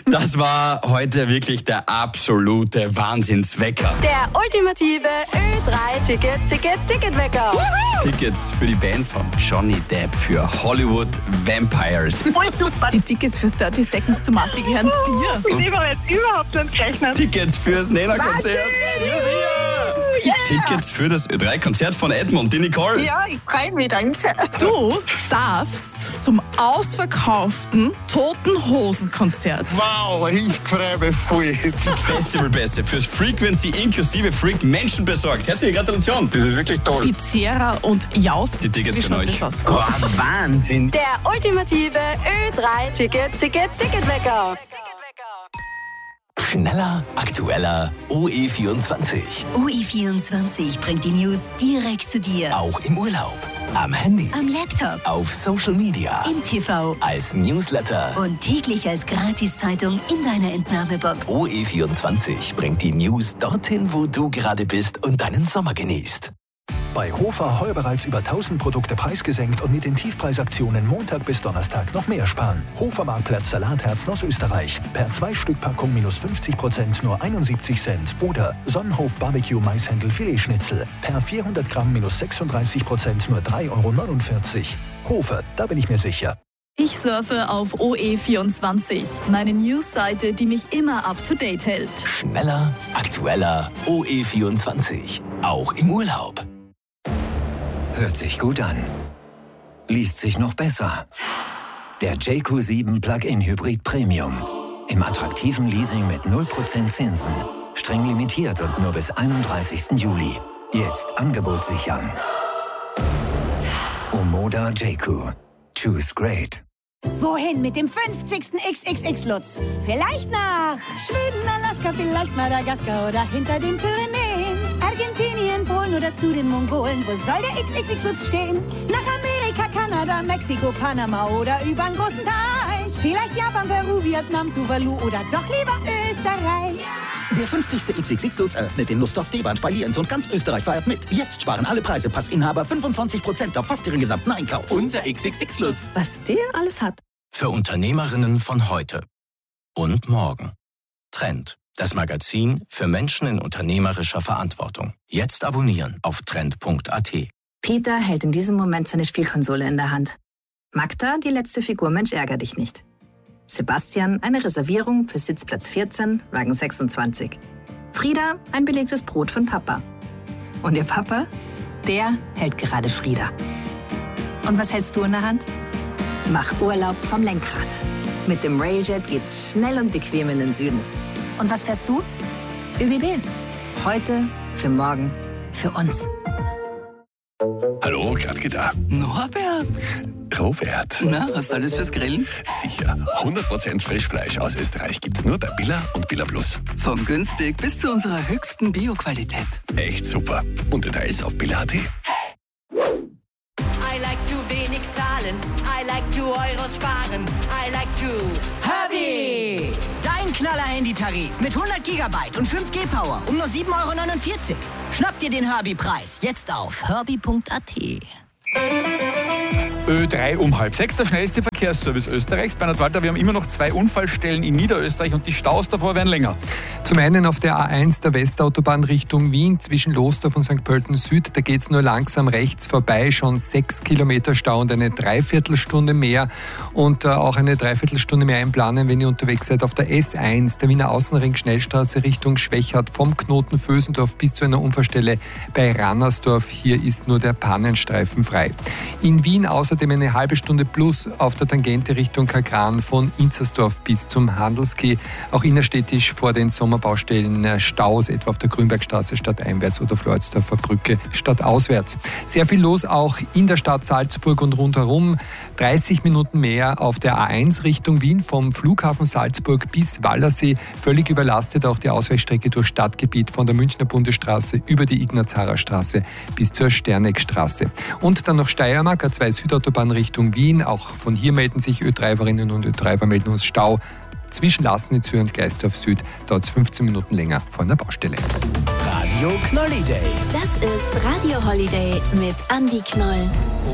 Das war heute wirklich der absolute Wahnsinnswecker. Der ultimative Ö3-Ticketwecker. Tickets für die Band von Johnny Depp für Hollywood Vampires. Voll super. Die Tickets für 30 Seconds to Mars, die gehören dir. Mit dem habe ich jetzt überhaupt nicht gerechnet. Tickets fürs Nena-Konzert. Tickets für das Ö3-Konzert von Edmund, die Nicole. Ja, ich freue mich, danke. Du darfst zum ausverkauften Toten Hosen-Konzert. Wow, ich freue mich voll. Festivalpässe fürs Frequency inklusive Freak Menschen besorgt. Herzliche Gratulation. Das ist wirklich toll. Pizzera und Jaus. Die Tickets Wie können schaut euch. das aus? Wow, Wahnsinn. Der ultimative Ö3-Ticketwecker. Schneller, aktueller, OE24. OE24 bringt die News direkt zu dir. Auch im Urlaub, am Handy, Am Laptop, auf Social Media, im TV als Newsletter. und täglich als Gratiszeitung in deiner Entnahmebox. OE24 bringt die News dorthin, wo du gerade bist und deinen Sommer genießt. Bei Hofer heuer bereits über 1000 Produkte preisgesenkt und mit den Tiefpreisaktionen Montag bis Donnerstag noch mehr sparen. Hofer Marktplatz Salatherzen aus Österreich. Per 2-Stück-Packung minus 50% nur 71 Cent. Oder Sonnenhof Barbecue Maishändel Filetschnitzel. Per 400 Gramm minus 36% nur 3,49 €. Hofer, da bin ich mir sicher. Ich surfe auf OE24, meine Newsseite, die mich immer up to date hält. Schneller, aktueller, OE24. Auch im Urlaub. Hört sich gut an. Liest sich noch besser. Der JQ7 Plug-in Hybrid Premium. Im attraktiven Leasing mit 0% Zinsen. Streng limitiert und nur bis 31. Juli. Jetzt Angebot sichern. Omoda JQ. Choose great. Wohin mit dem 50. XXX-Lutz? Vielleicht nach Schweden, Alaska, vielleicht Madagaskar oder hinter den Pyrenäen. Argentinien, Polen oder zu den Mongolen. Wo soll der XXX-Lutz stehen? Nach Amerika, Kanada, Mexiko, Panama oder übern großen Teich. Vielleicht Japan, Peru, Vietnam, Tuvalu oder doch lieber Österreich. Der 50. XXX-Lutz eröffnet in Lustdorf, Deband bei Lienz und ganz Österreich feiert mit. Jetzt sparen alle Preise, Passinhaber 25% auf fast ihren gesamten Einkauf. Unser XXX-Lutz. Was der alles hat. Für Unternehmerinnen von heute und morgen. Trend, das Magazin für Menschen in unternehmerischer Verantwortung. Jetzt abonnieren auf trend.at. Peter hält in diesem Moment seine Spielkonsole in der Hand. Magda, die letzte Figur Mensch ärger dich nicht. Sebastian, eine Reservierung für Sitzplatz 14, Wagen 26. Frieda, ein belegtes Brot von Papa. Und ihr Papa, der hält gerade Frieda. Und was hältst du in der Hand? Mach Urlaub vom Lenkrad. Mit dem Railjet geht's schnell und bequem in den Süden. Und was fährst du? ÖBB. Heute, für morgen, für uns. Hallo, Gradke da. Norbert, Robert. na, hast du alles fürs Grillen? Sicher. 100% Frischfleisch aus Österreich gibt's nur bei Billa und Billa Plus. Von günstig bis zu unserer höchsten Bio-Qualität. Echt super. Und Details auf billa.at. I like zu wenig zahlen. I like 2 Euros sparen. I like to. Herbie! Dein Knaller-Handy-Tarif mit 100 GB und 5G-Power um nur 7,49 €. Schnapp dir den Herbie-Preis jetzt auf herbie.at. Ö3 um 5:30, der schnellste Verkehrsservice Österreichs. Bernhard Walter, wir haben immer noch 2 Unfallstellen in Niederösterreich und die Staus davor werden länger. Zum einen auf der A1 der Westautobahn Richtung Wien zwischen Lostorf und St. Pölten Süd. Da geht es nur langsam rechts vorbei, schon 6 Kilometer Stau und eine Dreiviertelstunde mehr. Und auch eine Dreiviertelstunde mehr einplanen, wenn ihr unterwegs seid auf der S1, der Wiener Außenring Schnellstraße Richtung Schwechat vom Knoten Vösendorf bis zu einer Unfallstelle bei Rannersdorf. Hier ist nur der Pannenstreifen frei. In Wien außerdem eine halbe Stunde plus auf der Tangente Richtung Kagran von Inzersdorf bis zum Handelskeh. Auch innerstädtisch vor den Sommerbaustellen Staus, etwa auf der Grünbergstraße stadteinwärts oder Floridsdorfer Brücke stadtauswärts. Sehr viel los auch in der Stadt Salzburg und rundherum. 30 Minuten mehr auf der A1 Richtung Wien vom Flughafen Salzburg bis Wallersee. Völlig überlastet auch die Ausweichstrecke durch Stadtgebiet von der Münchner Bundesstraße über die Ignaz-Harrer-Straße bis zur Sterneckstraße. Und dann noch Steiermark, A2 Südautobahn Richtung Wien. Auch von hier melden sich Ö3-Erinnen und Ö3er melden uns Stau. Zwischen Lasnitzö und Gleisdorf Süd dauert es 15 Minuten länger von der Baustelle. Radio Knolli Day. Das ist Radio Holiday mit Andi Knoll.